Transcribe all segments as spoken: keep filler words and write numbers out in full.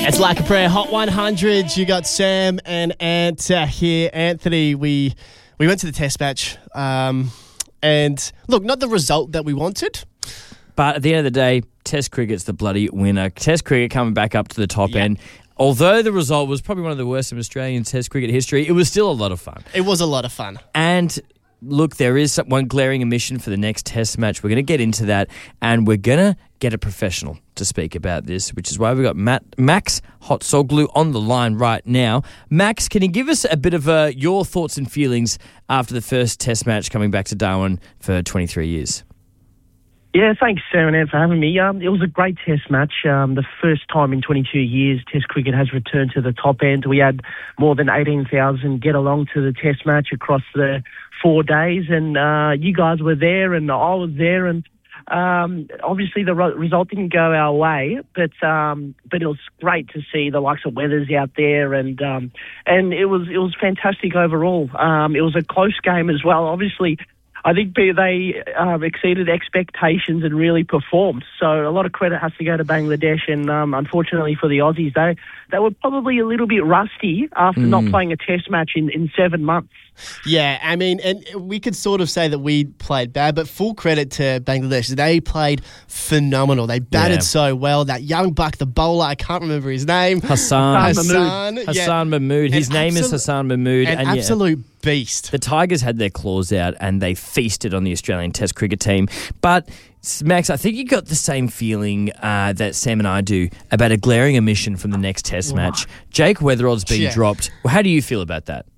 It's Like a Prayer, Hot one hundred. You got Sam and Ant uh, here. Anthony, we we went to the test match. Um, and look, not the result that we wanted. But at the end of the day, Test cricket's the bloody winner. Test cricket coming back up to the top Yep. end. Although the result was probably one of the worst in Australian Test cricket history, it was still a lot of fun. It was a lot of fun. And look, there is one glaring omission for the next Test match. We're going to get into that, and we're going to get a professional to speak about this, which is why we've got Matt, Max Hotsoglu on the line right now. Max, can you give us a bit of uh, your thoughts and feelings after the first Test match coming back to Darwin for twenty-three years? Yeah, thanks, Sam and Ant, for having me. Um, it was a great Test match. Um, the first time in twenty-two years Test cricket has returned to the top end. We had more than eighteen thousand get along to the Test match across the four days, and uh, you guys were there, and I was there, and um, obviously the re- result didn't go our way, but um, but it was great to see the likes of Weathers out there, and um, and it was it was fantastic overall. Um, it was a close game as well, obviously. I think they um, exceeded expectations and really performed. So a lot of credit has to go to Bangladesh. And um, unfortunately for the Aussies, they they were probably a little bit rusty after mm. not playing a Test match in, in seven months. Yeah, I mean, and we could sort of say that we played bad, but full credit to Bangladesh. They played phenomenal. They batted yeah. so well. That young buck, the bowler, I can't remember his name. Hassan. Hassan. Hassan yeah. Mahmood. His an name absolute, is Hassan Mahmood. An and absolute yeah, beast. The Tigers had their claws out and they feasted on the Australian Test cricket team. But Max, I think you got the same feeling uh, that Sam and I do about a glaring omission from the next Test wow. match. Jake Weatherall's been yeah. dropped. Well, how do you feel about that?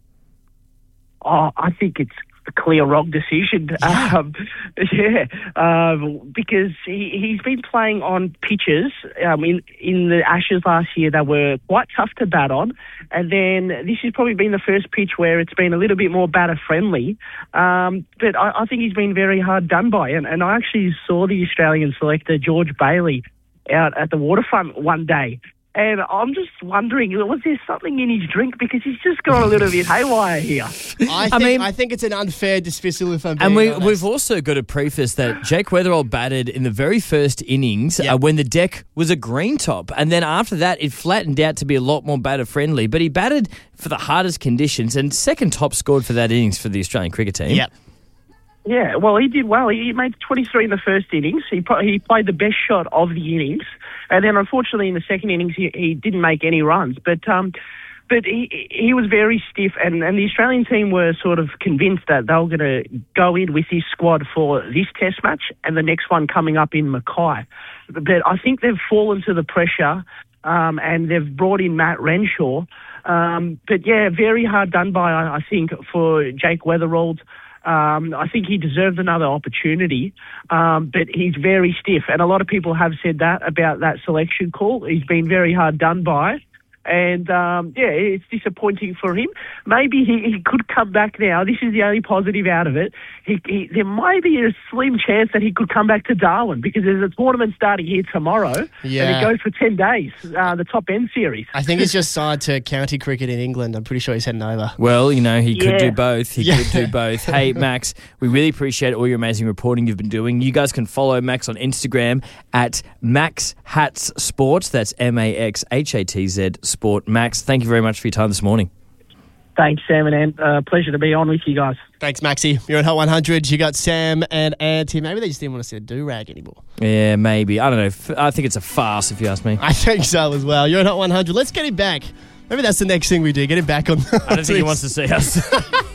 Oh, I think it's a clear wrong decision. Yeah, um, yeah um, because he, he's been playing on pitches um, in, in the Ashes last year that were quite tough to bat on. And then this has probably been the first pitch where it's been a little bit more batter-friendly. Um, but I, I think he's been very hard done by. And, and I actually saw the Australian selector, George Bailey, out at the waterfront one day. And I'm just wondering, was there something in his drink? Because he's just gone a little bit haywire here. I think, I mean, I think it's an unfair dismissal if I'm being And we, honest. we've also got to preface that Jake Weatherall batted in the very first innings Yep. uh, when the deck was a green top. And then after that, it flattened out to be a lot more batter-friendly. But he batted for the hardest conditions and second top scored for that innings for the Australian cricket team. Yep. Yeah, well, he did well. He made twenty-three in the first innings. He he played the best shot of the innings, and then unfortunately in the second innings he, he didn't make any runs. But um, but he he was very stiff, and, and the Australian team were sort of convinced that they were going to go in with this squad for this Test match and the next one coming up in Mackay. But I think they've fallen to the pressure, um, and they've brought in Matt Renshaw. Um, but yeah, very hard done by, I, I think, for Jake Weatherall. Um, I think he deserved another opportunity, um, but he's very stiff. And a lot of people have said that about that selection call. He's been very hard done by. And, um, yeah, it's disappointing for him. Maybe he, he could come back now. This is the only positive out of it. He, he, there might be a slim chance that he could come back to Darwin because there's a tournament starting here tomorrow. Yeah. And it goes for ten days, uh, the top end series. I think he's just signed to county cricket in England. I'm pretty sure he's heading over. Well, you know, he could Yeah. do both. He Yeah. could do both. Hey, Max, we really appreciate all your amazing reporting you've been doing. You guys can follow Max on Instagram at Max Hats Sport. That's M A X H A T Z Sport. Max, thank you very much for your time this morning. Thanks, Sam and Ant. Uh, pleasure to be on with you guys. Thanks, Maxie. You're at Hot one hundred. You got Sam and Auntie. Maybe they just didn't want to see a do-rag anymore. Yeah, maybe. I don't know. F- I think it's a farce, if you ask me. I think so as well. You're at Hot one hundred. Let's get him back. Maybe that's the next thing we do. Get him back on. I don't think he wants to see us.